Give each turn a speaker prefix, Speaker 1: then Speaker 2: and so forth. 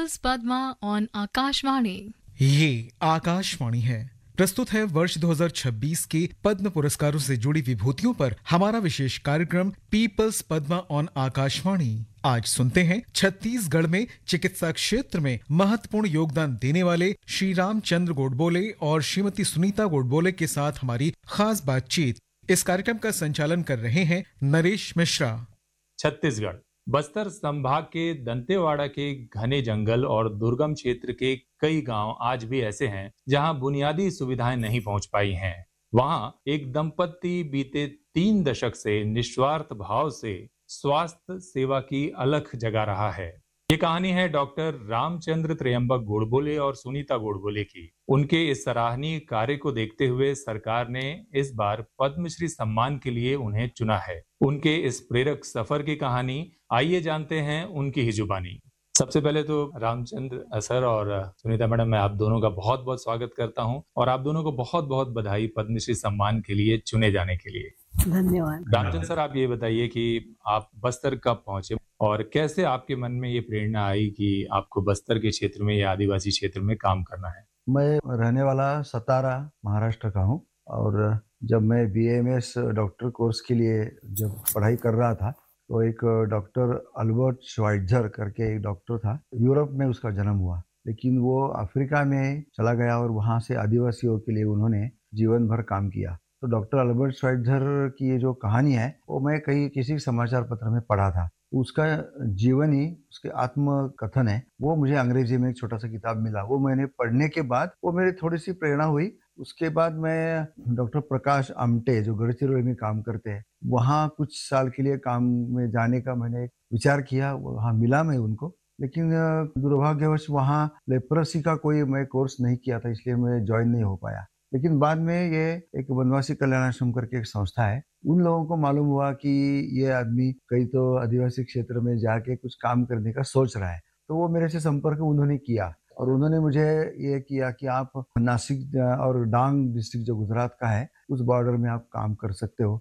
Speaker 1: Peoples Padma on Akashvani.
Speaker 2: ये आकाशवाणी है। प्रस्तुत है वर्ष 2026 के पद्म पुरस्कारों से जुड़ी विभूतियों पर हमारा विशेष कार्यक्रम पीपल्स पद्मा ऑन आकाशवाणी। आज सुनते हैं छत्तीसगढ़ में चिकित्सा क्षेत्र में महत्वपूर्ण योगदान देने वाले श्री रामचंद्र गोडबोले और श्रीमती सुनीता गोडबोले के साथ हमारी खास बातचीत। इस कार्यक्रम का संचालन कर रहे हैं नरेश मिश्रा।
Speaker 3: छत्तीसगढ़ बस्तर संभाग के दंतेवाड़ा के घने जंगल और दुर्गम क्षेत्र के कई गांव आज भी ऐसे हैं जहां बुनियादी सुविधाएं नहीं पहुंच पाई हैं। वहां एक दंपत्ति बीते 3 दशक से निस्वार्थ भाव से स्वास्थ्य सेवा की अलख जगा रहा है। ये कहानी है डॉक्टर रामचंद्र त्र्यंबक गोडबोले और सुनीता गोडबोले की। उनके इस सराहनीय कार्य को देखते हुए सरकार ने इस बार पद्मश्री सम्मान के लिए उन्हें चुना है। उनके इस प्रेरक सफर की कहानी आइए जानते हैं उनकी ही जुबानी। सबसे पहले तो रामचंद्र सर और सुनीता मैडम, मैं आप दोनों का बहुत बहुत स्वागत करता हूं और आप दोनों को बहुत बहुत बधाई पद्मश्री सम्मान के लिए चुने जाने के लिए।
Speaker 4: धन्यवाद।
Speaker 3: रामचंद्र सर, आप ये बताइए कि आप बस्तर कब पहुंचे और कैसे आपके मन में ये प्रेरणा आई कि आपको बस्तर के क्षेत्र में या आदिवासी क्षेत्र में काम करना है?
Speaker 4: मैं रहने वाला सतारा महाराष्ट्र का हूँ और जब मैं BAMS डॉक्टर कोर्स के लिए जब पढ़ाई कर रहा था तो एक डॉक्टर अल्बर्ट श्वाइट्जर करके एक डॉक्टर था। यूरोप में उसका जन्म हुआ, लेकिन वो अफ्रीका में चला गया और वहाँ से आदिवासियों के लिए उन्होंने जीवन भर काम किया। तो डॉक्टर अल्बर्ट श्वाइट्जर की ये जो कहानी है वो मैं कहीं किसी समाचार पत्र में पढ़ा था। उसका जीवनी, उसके आत्मकथन है, वो मुझे अंग्रेजी में एक छोटा सा किताब मिला। वो मैंने पढ़ने के बाद वो मेरी थोड़ी सी प्रेरणा हुई। उसके बाद मैं डॉक्टर प्रकाश आमटे जो गढ़चिरौली में काम करते हैं, वहाँ कुछ साल के लिए काम में जाने का मैंने विचार किया। वहाँ मिला मैं उनको, लेकिन दुर्भाग्यवश वहाँ लेप्रोसी का कोई मैं कोर्स नहीं किया था, इसलिए मैं ज्वाइन नहीं हो पाया। लेकिन बाद में ये एक वनवासी कल्याण आश्रम करके एक संस्था है, उन लोगों को मालूम हुआ कि ये आदमी कहीं तो आदिवासी क्षेत्र में जाके कुछ काम करने का सोच रहा है, तो वो मेरे से संपर्क उन्होंने किया और उन्होंने मुझे ये किया कि आप नासिक और डांग डिस्ट्रिक्ट जो गुजरात का है उस बॉर्डर में आप काम कर सकते हो।